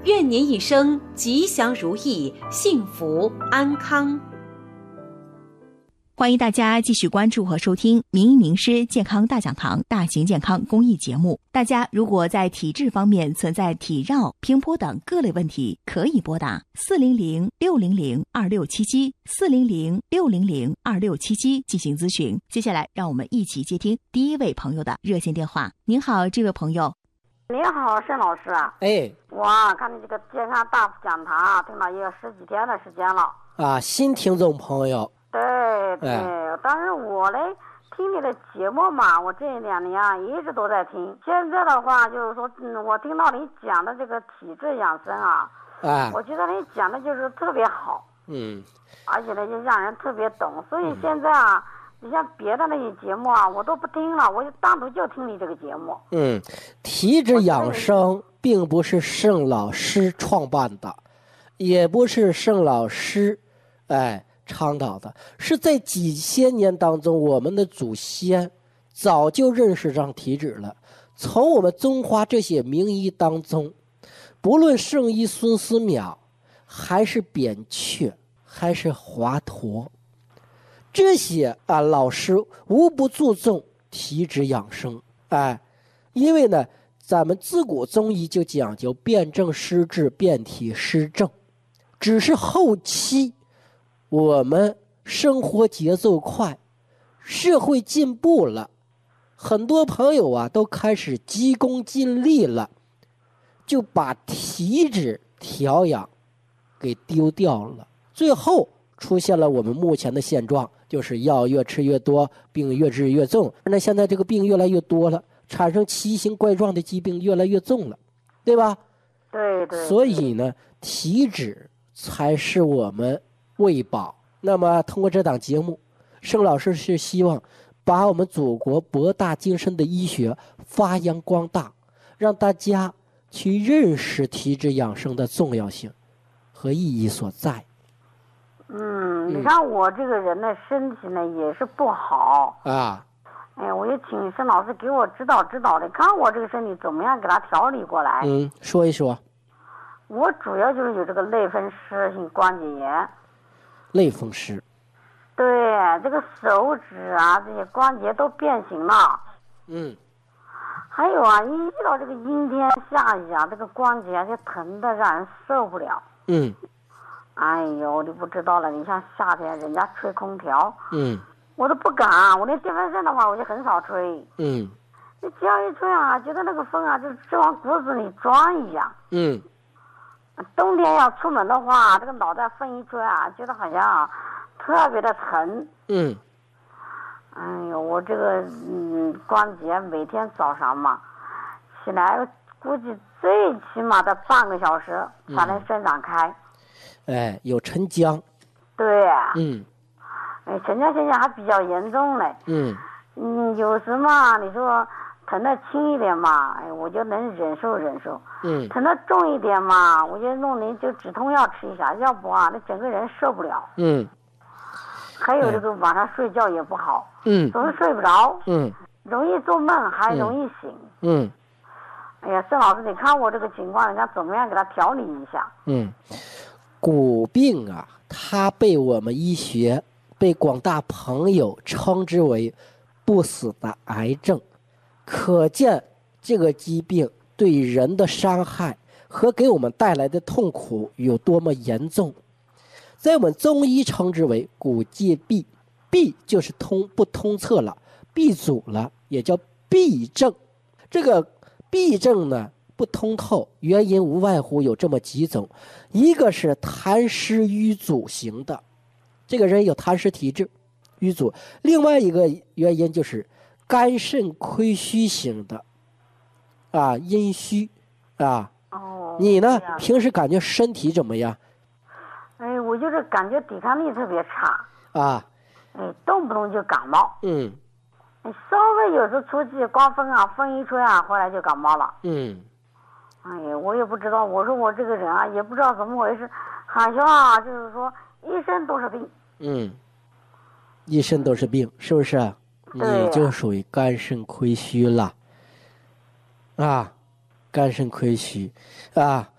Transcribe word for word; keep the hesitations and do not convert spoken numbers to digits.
愿您一生吉祥如意，幸福安康。 欢迎大家继续关注和收听名医名师健康大讲堂大型健康公益节目。大家如果在体质方面存在体绕、平坡等各类问题，可以拨打四零零六零零二六七七 四零零六零零二六七七进行咨询。接下来让我们一起接听第一位朋友的热线电话。您好，这位朋友。 你好，沈老师啊。 哎， 哇，看你这个健康大讲堂啊，听了也有十几天的时间了。 啊，新听众朋友。 对对，哎、但是我嘞听你的节目嘛，我这两年啊一直都在听。现在的话就是说，嗯，我听到你讲的这个体质养生啊， 啊， 我觉得你讲的就是特别好， 嗯， 而且呢就让人特别懂。所以现在啊，你、嗯、像别的那些节目啊，我都不听了，我就单独就听你这个节目。 嗯，体质养生并不是盛老师创办的，也不是盛老师，哎。倡导的是在几千年当中，我们的祖先早就认识上体质了。从我们中华这些名医当中，不论圣医孙思邈，还是扁鹊，还是华佗，这些啊老师无不注重体质养生。哎，因为呢，咱们自古中医就讲究辨证施治、辨体施症，只是后期。我们生活节奏快，社会进步了，很多朋友啊都开始急功近利了，就把体质调养给丢掉了，最后出现了我们目前的现状，就是药越吃越多，病越治越重。那现在这个病越来越多了，产生奇形怪状的疾病越来越重了，对吧？ 对对。 所以呢，体质才是我们喂饱。那么通过这档节目，盛老师是希望把我们祖国博大精深的医学发扬光大，让大家去认识体质养生的重要性和意义所在。 嗯，你看我这个人的身体呢也是不好啊， 哎，我也请盛老师给我指导指导的，看我这个身体怎么样给他调理过来。 嗯，说一说。 我主要就是有这个类风湿性关节炎。 类风湿， 对，这个手指啊，这些关节都变形了。 嗯， 还有啊，一遇到这个阴天下雨啊，这个关节就疼得让人受不了。 嗯， 哎呦，你不知道了，你像夏天人家吹空调， 嗯， 我都不敢，我连电风扇的话我就很少吹。 嗯， 你只要一吹啊，觉得那个风啊，就就往骨子里钻一样。 嗯。 冬天要出门的话，这个脑袋风一吹啊，觉得好像、啊、特别的沉。 嗯。 哎呦，我这个嗯关节每天早上嘛，起来估计最起码的半个小时才能伸展开。 嗯、哎，有沉僵。 对。 嗯。 哎，沉僵现象还比较严重嘞。 嗯。 嗯，有时嘛，你说。疼得轻一点嘛，哎，我就能忍受忍受。 嗯。 疼得重一点嘛，我就弄点就止痛药吃一下，要不啊，那整个人受不了。 嗯。 还有这个晚上睡觉也不好。 嗯。 总是睡不着。 嗯。 容易做梦，还容易醒。 嗯。 哎呀，盛老师，你看我这个情况，人家怎么样给他调理一下？ 嗯。骨病啊，它被我们医学、被广大朋友称之为不死的癌症。可见这个疾病对人的伤害和给我们带来的痛苦有多么严重。在我们中医称之为骨戒闭，闭就是通不通彻了，闭阻了，也叫闭症。这个闭症呢不通透，原因无外乎有这么几种，一个是痰湿瘀阻型的，这个人有痰湿体质瘀阻；另外一个原因就是肝肾亏虚型的，啊，阴虚，啊， 哦， 你呢？平时感觉身体怎么样？ 哎，我就是感觉抵抗力特别差。 啊。 哎，动不动就感冒。 嗯。 哎，稍微有时候出去刮风啊，风一吹啊，回来就感冒了。 嗯。 哎呀，我也不知道，我说我这个人啊，也不知道怎么回事，好像啊，就是说一身都是病。 嗯。一身都是病，是不是？你就属于肝肾亏虚了，啊，肝肾亏虚，啊，